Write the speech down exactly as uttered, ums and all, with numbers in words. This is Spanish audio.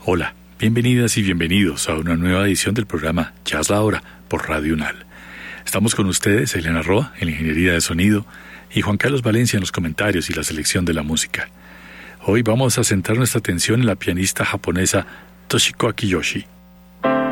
Hola, bienvenidas y bienvenidos a una nueva edición del programa Jazz La Hora por Radio Unal. Estamos con ustedes, Elena Roa, en la ingeniería de sonido, y Juan Carlos Valencia en los comentarios y la selección de la música. Hoy vamos a centrar nuestra atención en la pianista japonesa Toshiko Akiyoshi.